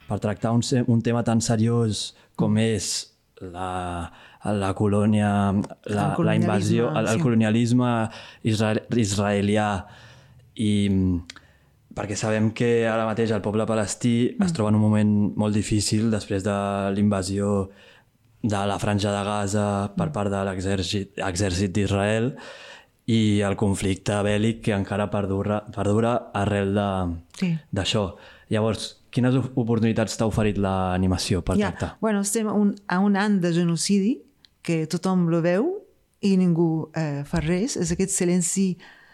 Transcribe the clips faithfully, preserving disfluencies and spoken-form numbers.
per tractar un, un tema tan seriós com és la, la colònia, la, la invasió, el, el sí. colonialisme israel, israelià, i perquè sabem que ara mateix el poble palestí mm. es troba en un moment molt difícil després de l'invasió de la Franja de Gaza per part de l'exèrcit exèrcit d'Israel i el conflicte bèl·lic que encara perdura, perdura arrel d'això. Sí. Llavors, quines oportunitats t'ha oferit l'animació per ja. tractar? Bueno, estem un, a un any de genocidi que tothom lo veu i ningú eh, fa res. És aquest silenci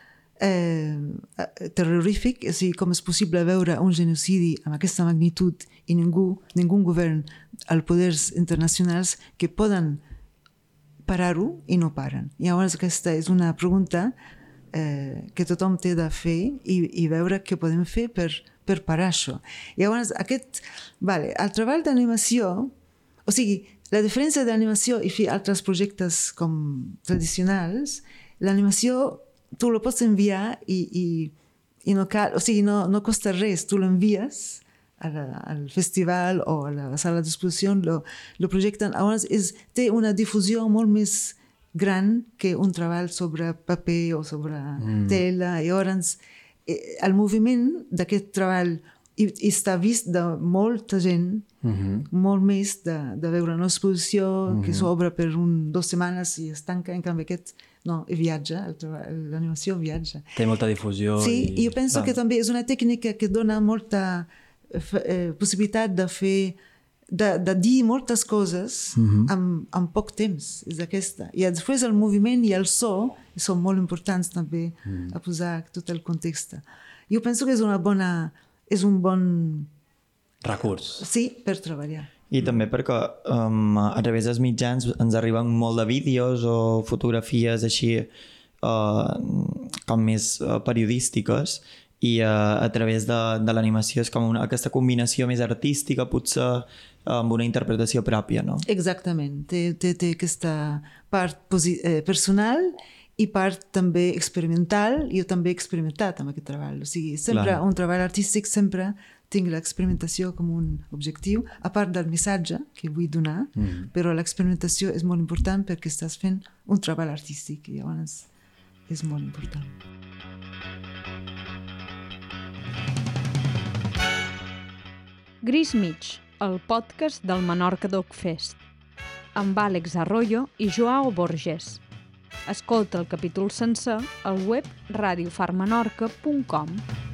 eh, terrorífic. És a dir, com és possible veure un genocidi amb aquesta magnitud i ningú, ningú govern als poders internacionals que poden parar-ho i no paren. Llavors aquesta és una pregunta eh, que tothom té de fer i, i veure què podem fer per, per parar això. Llavors aquest, vale, el treball d'animació, o sigui, la diferència d'animació i fer altres projectes com tradicionals, l'animació tu lo pots enviar i, i, i no cal, o sigui, no, no costa res, tu l'envies al festival o a la sala d'exposició, lo, lo projecten. Llavors és, té una difusió molt més gran que un treball sobre paper o sobre mm. tela. I llavors el moviment d'aquest treball i, i està vist de molta gent, mm-hmm. molt més de, de veure una exposició mm-hmm. que s'obre per un, dues setmanes i es tanca. En canvi aquest no, i viatja, l'animació viatja. Té molta difusió. Sí, i, i jo penso ah. que també és una tècnica que dona molta Eh, possibilitat de fer de, de dir moltes coses mm-hmm. amb, amb poc temps, és aquesta. I després el moviment i el so són molt importants també mm. a posar tot el context. Jo penso que és una bona és un bon recurs. Sí, per treballar. I també perquè um, a través dels mitjans ens arriben molt de vídeos o fotografies així uh, com més uh, periodístiques i uh, a través de, de l'animació és com una, aquesta combinació més artística, potser amb una interpretació pròpia, no? Exactament. Té, té, té aquesta part posi- eh, personal i part també experimental. Jo també he experimentat amb aquest treball. O sigui, sempre Clar. un treball artístic sempre tinc l'experimentació com un objectiu, a part del missatge que vull donar, mm. però l'experimentació és molt important perquè estàs fent un treball artístic i llavors és molt important. Gris Mig, el podcast del Menorca Doc Fest, amb Àlex Arroyo i Joao Borges. Escolta el capítol sencer al web radio far menorca punt com.